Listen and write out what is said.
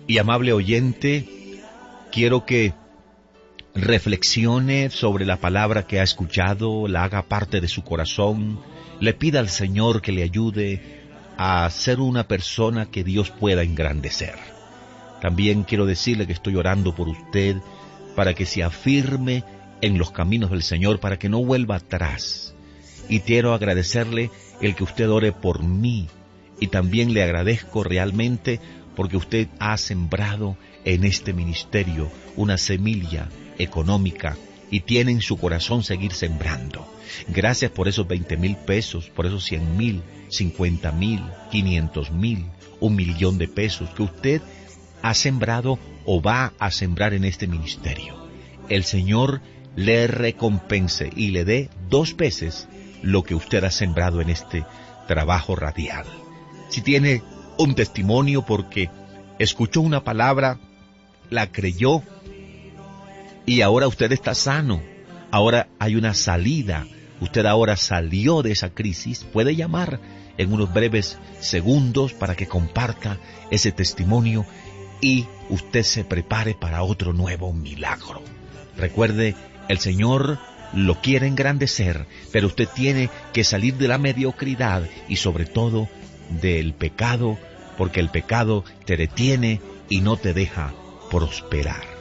Y amable oyente, quiero que reflexione sobre la palabra que ha escuchado, la haga parte de su corazón, le pida al Señor que le ayude a ser una persona que Dios pueda engrandecer. También quiero decirle que estoy orando por usted para que se afirme en los caminos del Señor, para que no vuelva atrás. Y quiero agradecerle el que usted ore por mí, y también le agradezco realmente porque usted ha sembrado en este ministerio una semilla económica y tiene en su corazón seguir sembrando. Gracias por esos 20,000 pesos, por esos 100,000, 50,000, 500,000, 1,000,000 de pesos que usted ha sembrado o va a sembrar en este ministerio. El Señor le recompense y le dé 2 veces lo que usted ha sembrado en este trabajo radial. Si tiene un testimonio porque escuchó una palabra, la creyó y ahora usted está sano, ahora hay una salida, usted ahora salió de esa crisis, puede llamar en unos breves segundos para que comparta ese testimonio y usted se prepare para otro nuevo milagro. Recuerde, el Señor lo quiere engrandecer, pero usted tiene que salir de la mediocridad y sobre todo del pecado, porque el pecado te detiene y no te deja prosperar.